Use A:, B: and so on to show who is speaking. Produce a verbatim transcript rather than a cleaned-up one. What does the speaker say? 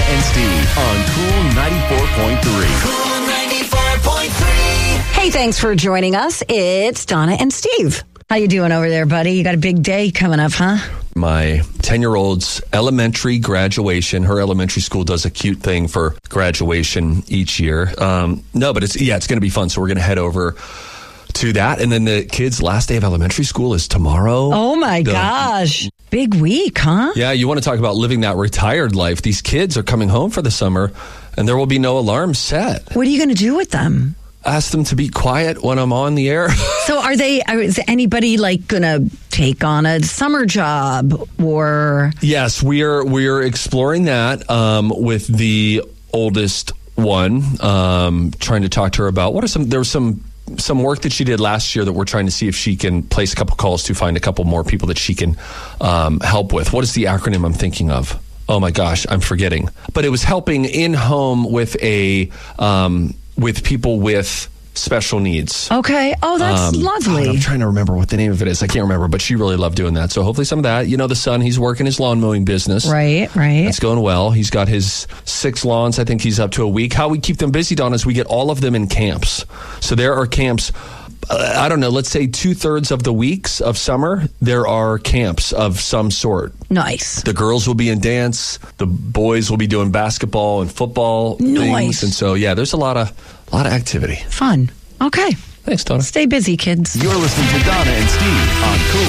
A: and Steve on Cool ninety-four point three.
B: Cool ninety-four point three.
C: Hey, thanks for joining us. It's Donna and Steve. How you doing over there, buddy? You got a big day coming up, huh?
D: My ten-year-old's elementary graduation. Her elementary school does a cute thing for graduation each year. Um, no, but it's yeah, it's going to be fun. So we're going to head over to that. And then the kids' last day of elementary school is tomorrow.
C: Oh, my the, gosh. Big week, huh?
D: Yeah, you want to talk about living that retired life. These kids are coming home for the summer, and there will be no alarm set.
C: What are you going to do with them?
D: Ask them to be quiet when I'm on the air.
C: So are they, is anybody like going to take on a summer job or?
D: Yes, we are, we are exploring that um, with the oldest one, um, trying to talk to her about what are some, there was some, some work that she did last year that we're trying to see if she can place a couple calls to find a couple more people that she can um, help with. What is the acronym I'm thinking of? Oh my gosh, I'm forgetting. But it was helping in home with a, um, with people with special needs.
C: Okay. Oh, that's
D: um,
C: lovely.
D: God, I'm trying to remember what the name of it is. I can't remember, but she really loved doing that. So hopefully some of that. You know, the son, he's working his lawn mowing business.
C: Right, right.
D: It's going well. He's got his six lawns. I think he's up to a week. How we keep them busy, Don, is we get all of them in camps. So there are camps, uh, I don't know, let's say two-thirds of the weeks of summer, there are camps of some sort.
C: Nice.
D: The girls will be in dance. The boys will be doing basketball and football
C: nice.
D: things. And so, yeah, there's a lot of a lot of activity.
C: Fun. Okay.
D: Thanks, Donna.
C: Stay busy, kids.
A: You're listening to Donna and Steve on Cool